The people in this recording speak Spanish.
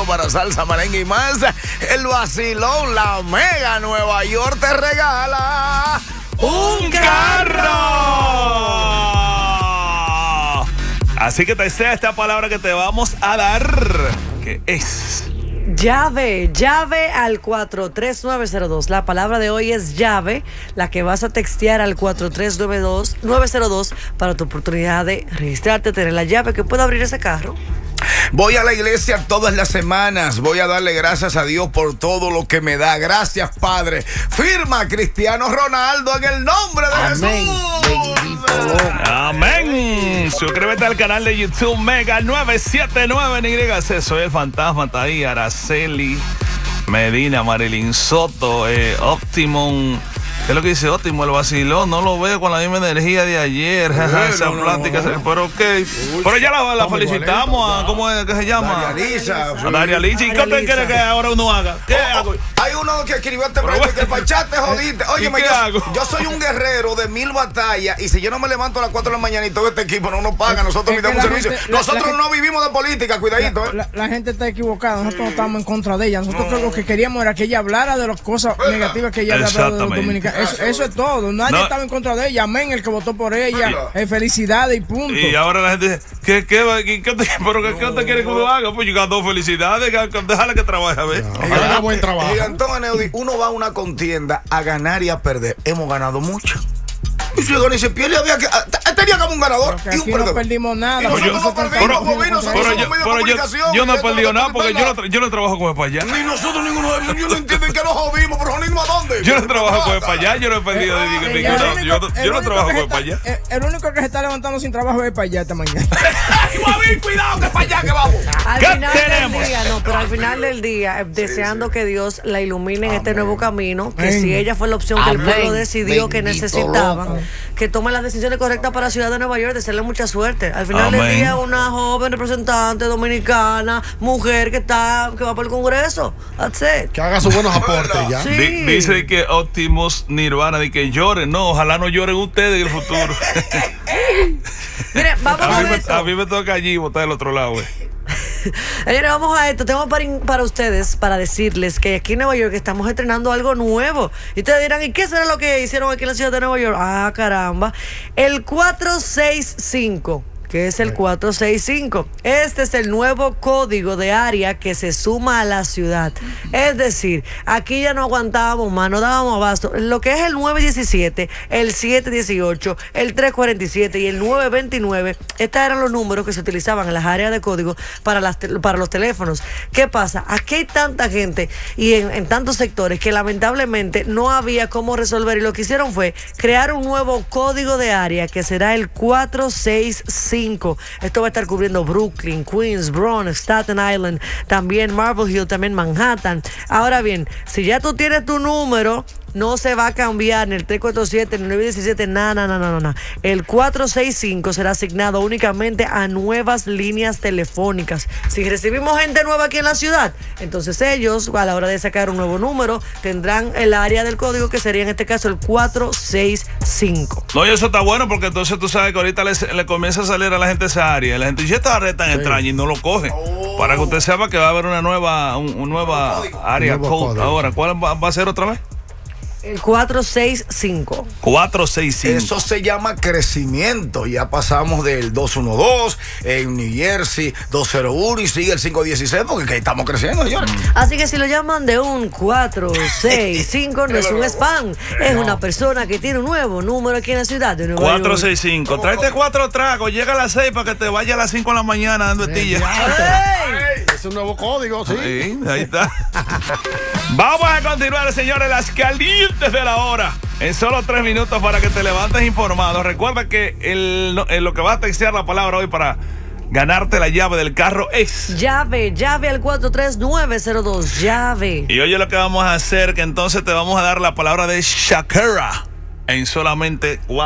para salsa, merengue y más. El vacilón, la Mega Nueva York te regala un carro. Así que te sea esta palabra que te vamos a dar, que es... Llave al 43902. La palabra de hoy es llave, la que vas a textear al 43902 para tu oportunidad de registrarte, tener la llave que pueda abrir ese carro. Voy a la iglesia todas las semanas. Voy a darle gracias a Dios por todo lo que me da. Gracias, Padre. Firma Cristiano Ronaldo en el nombre de Jesús. Amén. Suscríbete al canal de YouTube Mega 979 en YC. Soy el fantasma. Está ahí Araceli Medina, Marilyn Soto, Optimum. ¿Qué es lo que dice Ótimo? El vacilón, no lo veo con la misma energía de ayer. Esa plática, pero ¿qué? Pero ya la felicitamos. ¿Cómo es que se llama? Daria Liza. ¿Y qué te quiere que ahora uno haga? ¿Qué hago? Hay uno que escribió este proyecto que para echarte jodiste. Oye, yo soy un guerrero de 1000 batallas y si yo no me levanto a las 4 de la mañana y todo este equipo no nos paga, nosotros necesitamos servicio. Nosotros no vivimos de política, cuidadito. La gente está equivocada, nosotros no estamos en contra de ella. Nosotros lo que queríamos era que ella hablara de las cosas negativas que ella había hablado de los dominicanos. Eso es todo. Nadie estaba en contra de ella. Amén, el que votó por ella. Felicidades y punto. Y ahora la gente dice, ¿qué te quiere que uno haga? Pues yo gano felicidades, déjala que trabaje, a ver. Haga buen trabajo. Y Antón Neudi, uno va a una contienda a ganar y a perder. Hemos ganado mucho. Y si gana y se pierde, tenía como un ganador y un perdedor. No perdimos nada. Nosotros no perdimos, yo no he perdido nada porque yo no trabajo con para allá. Ni nosotros ninguno de ellos. Yo no entiendo que nos jodimos, pero jodimos a dónde. Yo no trabajo con para allá, yo no he perdido yo no trabajo con para allá. El único que se está levantando sin trabajo es para allá esta mañana. Cuidado que para allá que vamos. Al final del día, pero al final del día, deseando que Dios la ilumine en este nuevo camino, que si ella fue la opción que el pueblo decidió que necesitaban, que tome las decisiones correctas para la ciudad de Nueva York, desearle mucha suerte. Al final del día, una joven representante dominicana, mujer que va por el Congreso. That's it. Que haga sus buenos aportes ya. Sí. Dice que Optimus Nirvana, de que lloren. No, ojalá no lloren ustedes en el futuro. Mire, vamos a mí me toca allí botar del otro lado, güey. Señores, vamos a esto. Tengo para ustedes, para decirles que aquí en Nueva York estamos estrenando algo nuevo. Y ustedes dirán, ¿y qué será lo que hicieron aquí en la ciudad de Nueva York? Ah, caramba. El 465. Que es el 465. Este es el nuevo código de área que se suma a la ciudad. Es decir, aquí ya no aguantábamos más, no dábamos abasto. Lo que es el 917, el 718, el 347 y el 929, estos eran los números que se utilizaban en las áreas de código para los teléfonos. ¿Qué pasa? Aquí hay tanta gente y en tantos sectores que lamentablemente no había cómo resolver, y lo que hicieron fue crear un nuevo código de área que será el 465. Esto va a estar cubriendo Brooklyn, Queens, Bronx, Staten Island, también Marble Hill, también Manhattan. Ahora bien, si ya tú tienes tu número, no se va a cambiar ni el 347 ni el 917, nada. El 465 será asignado únicamente a nuevas líneas telefónicas. Si recibimos gente nueva aquí en la ciudad, entonces ellos, a la hora de sacar un nuevo número, tendrán el área del código que sería en este caso el 465. No, y eso está bueno porque entonces tú sabes que ahorita le comienza a salir a la gente esa área. La gente dice, esta red tan extraña y no lo coge. Para que usted sepa que va a haber una nueva área code. Ahora, ¿cuál va a ser otra vez? El 465. 465. Eso se llama crecimiento. Ya pasamos del 212 en New Jersey, 201 y sigue el 516 porque estamos creciendo, señores. Así que si lo llaman de un 465 no es un spam, es una persona que tiene un nuevo número aquí en la ciudad de Nueva York. 465. Tráete 4 tragos, llega a las 6 para que te vaya a las 5 de la mañana dando estilla. Es un nuevo código, sí. Ahí está. Vamos a continuar, señores, las calientes de la hora. En solo 3 minutos para que te levantes informado. Recuerda que lo que va a textear la palabra hoy para ganarte la llave del carro es llave al 43902, llave. Y oye lo que vamos a hacer, que entonces te vamos a dar la palabra de Shakira en solamente 4